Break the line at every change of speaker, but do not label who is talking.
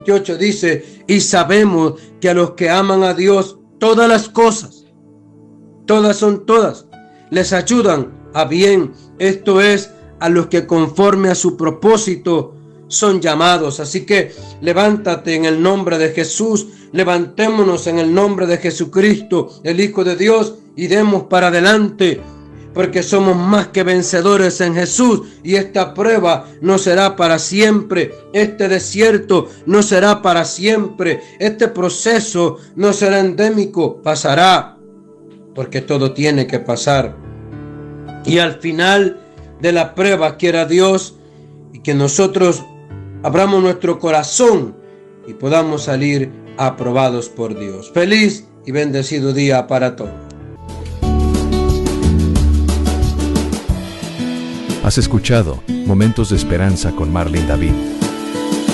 28 dice, y sabemos que a los que aman a Dios, todas las cosas, todas, les ayudan a bien. Esto es, a los que conforme a su propósito son llamados. Así que levántate en el nombre de Jesús, levantémonos en el nombre de Jesucristo, el Hijo de Dios, y demos para adelante, porque somos más que vencedores en Jesús, y esta prueba no será para siempre, este desierto no será para siempre, este proceso no será endémico, pasará, porque todo tiene que pasar. Y al final de la prueba, quiera Dios, y que nosotros abramos nuestro corazón y podamos salir aprobados por Dios. Feliz y bendecido día para todos.
Has escuchado Momentos de Esperanza con Marlene David.